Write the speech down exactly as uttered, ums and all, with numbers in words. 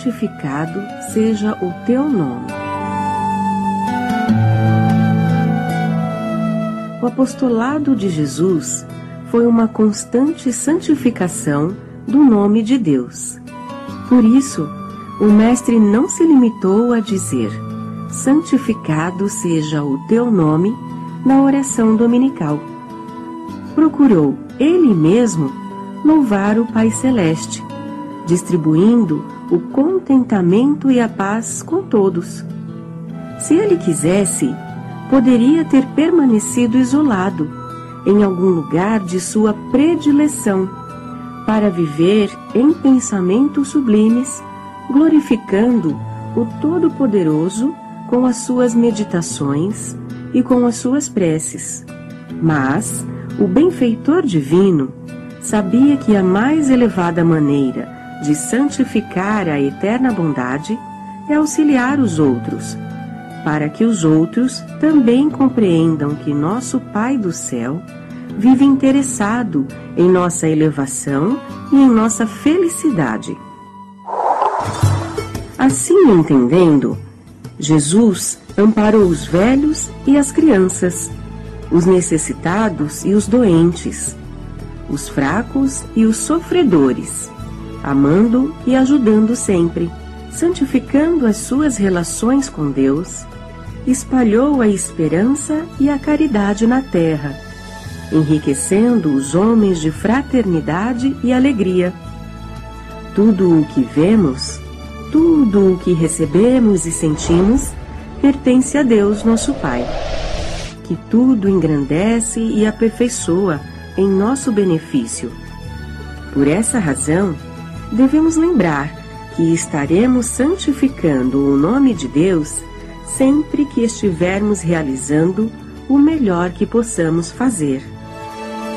santificado seja o teu nome. O apostolado de Jesus foi uma constante santificação do nome de Deus. Por isso, o Mestre não se limitou a dizer: santificado seja o teu nome na oração dominical. Procurou ele mesmo louvar o Pai Celeste, distribuindo o contentamento e a paz com todos. Se ele quisesse, poderia ter permanecido isolado em algum lugar de sua predileção, para viver em pensamentos sublimes, glorificando o Todo-Poderoso com as suas meditações e com as suas preces. Mas o benfeitor divino sabia que a mais elevada maneira de santificar a eterna bondade é auxiliar os outros, para que os outros também compreendam que nosso Pai do céu vive interessado em nossa elevação e em nossa felicidade. Assim entendendo, Jesus amparou os velhos e as crianças, os necessitados e os doentes, os fracos e os sofredores, amando e ajudando sempre, santificando as suas relações com Deus, espalhou a esperança e a caridade na terra, enriquecendo os homens de fraternidade e alegria. Tudo o que vemos, tudo o que recebemos e sentimos, pertence a Deus, nosso Pai, que tudo engrandece e aperfeiçoa em nosso benefício. Por essa razão, devemos lembrar que estaremos santificando o nome de Deus sempre que estivermos realizando o melhor que possamos fazer.